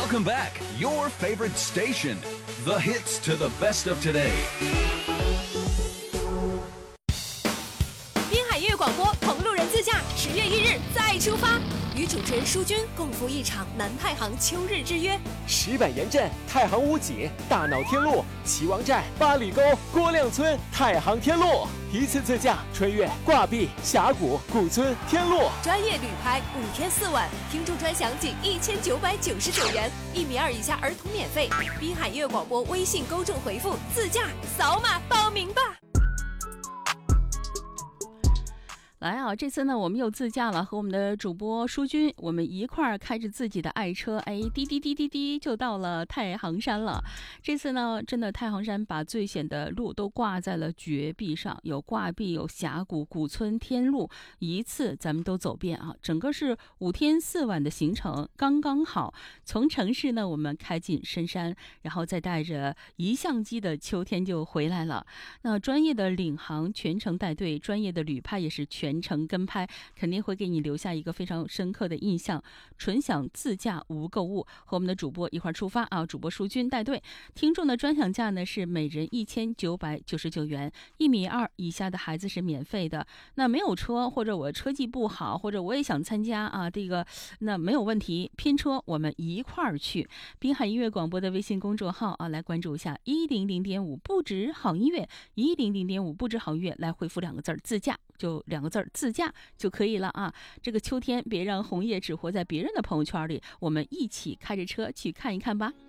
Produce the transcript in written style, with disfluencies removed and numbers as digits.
Welcome back, your favorite station. The hits to the best of today. 滨海音乐广播同路人自驾10月1日再出发，与主持人舒军共赴一场南太行秋日之约。 石板岩镇、太行屋脊、大脑天路、岐王寨、八里沟、郭亮村、太行天路，一次自驾穿越挂壁、峡谷、古村、天路， 专业旅拍5天4晚，听众专享仅1999元，1米2以下儿童免费。滨海音乐广播微信公众回复自驾，扫码报名吧。 来啊！这次呢，我们又自驾了，和我们的主播舒军，我们一块儿开着自己的爱车，滴滴滴滴滴，就到了太行山了。这次呢，真的太行山把最险的路都挂在了绝壁上，有挂壁，有峡谷、古村、天路，一次咱们都走遍啊！整个是5天4晚的行程，刚刚好。从城市呢，我们开进深山，然后再带着1相机的秋天就回来了。那专业的领航全程带队，专业的旅拍也是全程跟拍，肯定会给你留下一个非常深刻的印象。纯享自驾无购物，和我们的主播一块出发啊！主播舒军带队，听众的专享价呢是每人1999元，1米2以下的孩子是免费的。那没有车，或者我车技不好，或者我也想参加啊，那没有问题，拼车我们一块儿去。滨海音乐广播的微信公众号啊，来关注一下100.5不止好音乐，100.5不止好音乐，来回复2个字自驾，就2个字自驾就可以了啊！这个秋天别让红叶只活在别人的朋友圈里，我们一起开着车去看一看吧。